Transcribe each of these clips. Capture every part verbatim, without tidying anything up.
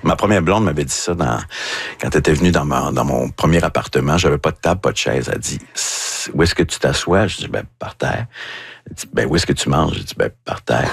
Ma première blonde m'avait dit ça dans, quand elle était venue dans, ma, dans mon premier appartement. J'avais pas de table, pas de chaise. Elle dit, où est-ce que tu t'assois? Je dis, ben, par terre. Elle dit, ben, où est-ce que tu manges? Je dis, ben, par terre.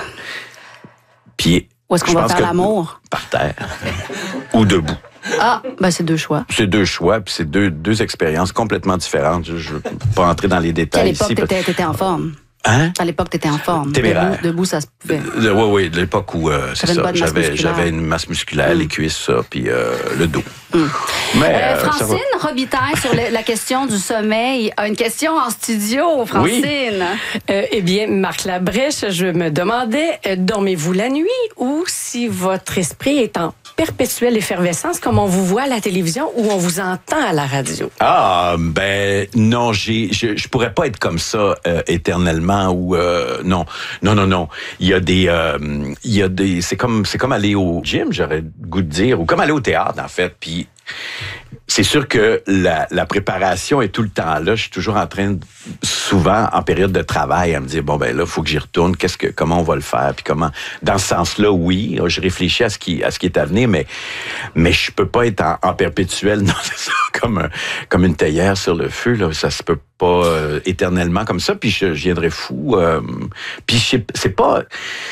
Puis, où est-ce qu'on va faire l'amour? Par terre. Ou debout. Ah, ben c'est deux choix. C'est deux choix, puis c'est deux, deux expériences complètement différentes. Je ne veux pas entrer dans les détails. À l'époque, ici. t'étais, t'étais en forme. Hein? À l'époque, t'étais en forme. Téméraire. Debout, debout, ça se pouvait. Oui, oui, de l'époque où, euh, c'est ça, j'avais, j'avais une masse musculaire, mm. les cuisses, ça, puis euh, le dos. Mm. Mais, euh, Francine Robitaille, sur le, la question du sommeil, a une question en studio, Francine. Oui. Euh, eh bien, Marc Labrèche, je me demandais, euh, dormez-vous la nuit ou si votre esprit est en perpétuelle effervescence, comme on vous voit à la télévision ou on vous entend à la radio? Ah, ben non, j'ai, je, je pourrais pas être comme ça euh, éternellement ou euh, non, non, non, non. Il y a des, euh, il y a des, c'est comme, c'est comme aller au gym, j'aurais le goût de dire, ou comme aller au théâtre en fait. Puis c'est sûr que la, la préparation est tout le temps là. Je suis toujours en train, de, souvent en période de travail, à me dire bon ben là, faut que j'y retourne. Qu'est-ce que, comment on va le faire, puis comment. Dans ce sens-là, oui, je réfléchis à ce qui, à ce qui est à venir, mais mais je peux pas être en, en perpétuel, non, c'est ça, comme un, comme une théière sur le feu là. Ça se peut pas euh, éternellement comme ça. Puis je, je viendrais fou. Euh, puis c'est, c'est pas.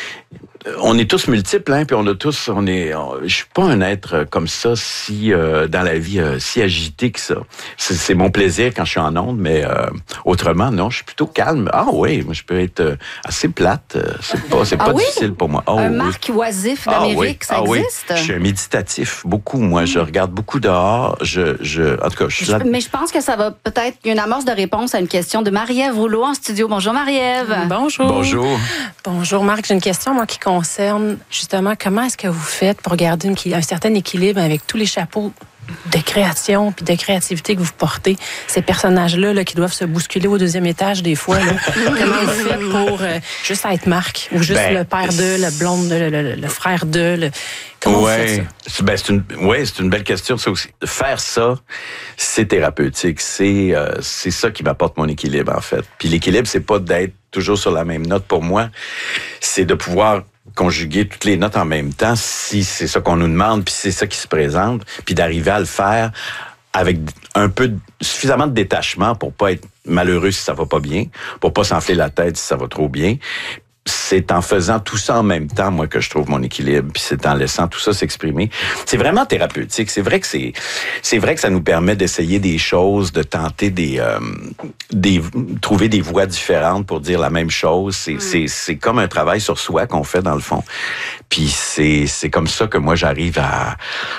On est tous multiples, hein, puis on a tous, on est, on, je suis pas un être comme ça, si euh, dans la vie euh, si agité que ça. C'est, c'est mon plaisir quand je suis en onde, mais euh, autrement non, je suis plutôt calme. Ah oui, moi je peux être euh, assez plate. Euh, c'est pas, c'est ah pas oui? difficile pour moi. Oh, un oui. Marc oisif d'Amérique, ah, oui. ça ah, existe. Oui. Je suis un méditatif, beaucoup. Moi, je regarde beaucoup dehors. Je, je, en tout cas, je suis. Je, mais je pense que ça va peut-être une amorce de réponse à une question de Marie-Ève Rouleau en studio. Bonjour Marie-Ève. Bonjour. Bonjour. Bonjour Marc. J'ai une question moi qui concerne justement, comment est-ce que vous faites pour garder une, un certain équilibre avec tous les chapeaux de création puis de créativité que vous portez, ces personnages-là là, qui doivent se bousculer au deuxième étage des fois. Là. Comment vous faites pour euh, juste être Marc ou juste ben, le père de, le blonde de, le, le, le frère de... Le... Comment ouais, vous faites ça? Ben, c'est une, ouais, c'est une belle question. Ça aussi. Faire ça, c'est thérapeutique. C'est, euh, c'est ça qui m'apporte mon équilibre, en fait. Puis l'équilibre, c'est pas d'être toujours sur la même note pour moi. C'est de pouvoir conjuguer toutes les notes en même temps, si c'est ça qu'on nous demande, puis c'est ça qui se présente, puis d'arriver à le faire avec un peu, de, suffisamment de détachement pour pas être malheureux si ça va pas bien, pour pas s'enfler la tête si ça va trop bien. C'est en faisant tout ça en même temps, moi, que je trouve mon équilibre, puis c'est en laissant tout ça s'exprimer. C'est vraiment thérapeutique. C'est vrai que c'est, c'est vrai que ça nous permet d'essayer des choses, de tenter des, euh, des, trouver des voies différentes pour dire la même chose. C'est, mmh. c'est, c'est comme un travail sur soi qu'on fait dans le fond. Puis c'est, c'est comme ça que moi j'arrive à,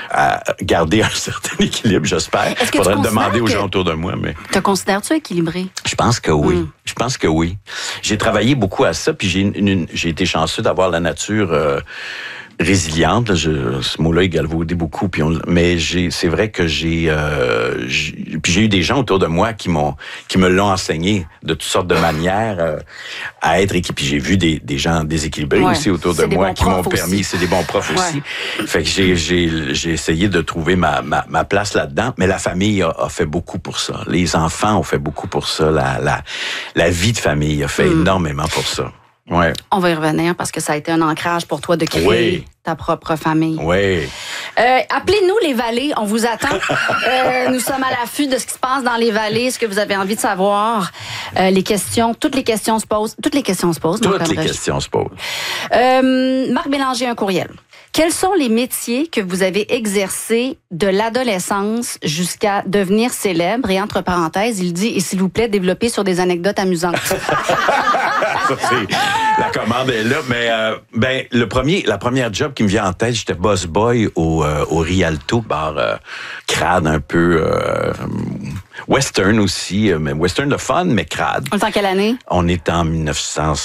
à garder un certain équilibre, j'espère. Il faudrait le demander aux gens autour de moi, mais. Te considères-tu équilibré? Je pense que oui. Mmh. Je pense que oui. J'ai travaillé beaucoup à ça, puis j'ai une, une, j'ai été chanceux d'avoir la nature euh, résiliente. Là, je, ce mot-là, il galvaudait beaucoup. Puis on, mais j'ai, c'est vrai que j'ai, euh, j'ai, puis j'ai eu des gens autour de moi qui m'ont, qui me l'ont enseigné de toutes sortes de manières euh, à être équipé. Puis j'ai vu des, des gens déséquilibrés ouais, aussi autour de moi qui m'ont permis. Aussi. C'est des bons profs ouais. aussi. Fait que j'ai, j'ai, j'ai essayé de trouver ma, ma, ma place là-dedans. Mais la famille a, a fait beaucoup pour ça. Les enfants ont fait beaucoup pour ça. La, la, la vie de famille a fait mmh. énormément pour ça. Ouais. On va y revenir parce que ça a été un ancrage pour toi de créer oui. ta propre famille. Oui. Euh, appelez-nous les vallées, on vous attend. euh, nous sommes à l'affût de ce qui se passe dans les vallées, ce que vous avez envie de savoir. Euh, les questions, toutes les questions se posent. Toutes les questions se posent. Toutes les questions se posent. Euh, Marc Bélanger, un courriel. Quels sont les métiers que vous avez exercés de l'adolescence jusqu'à devenir célèbre? Et entre parenthèses, il dit, et s'il vous plaît, développez sur des anecdotes amusantes. Ça, c'est, la commande est là. Mais euh, ben, le premier, la première job qui me vient en tête, j'étais boss boy au, euh, au Rialto, bar euh, crade un peu... Euh, western aussi, mais western le fun, mais crade. On est en quelle année? On est en dix-neuf cent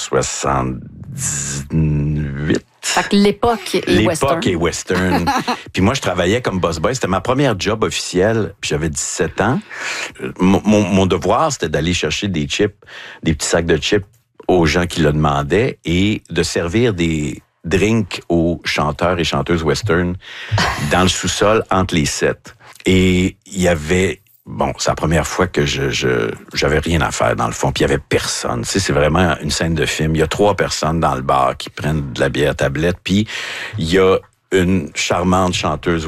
soixante-dix-huit. Fait que l'époque est l'époque western. L'époque est western. Puis moi, je travaillais comme boss boy. C'était ma première job officielle. Puis j'avais dix-sept ans. Mon, mon, mon devoir, c'était d'aller chercher des chips, des petits sacs de chips aux gens qui le demandaient et de servir des drinks aux chanteurs et chanteuses western dans le sous-sol entre les sets. Et il y avait... Bon, c'est la première fois que je, je j'avais rien à faire dans le fond, puis il y avait personne. Tu sais, c'est vraiment une scène de film. Il y a trois personnes dans le bar qui prennent de la bière tablette, puis il y a une charmante chanteuse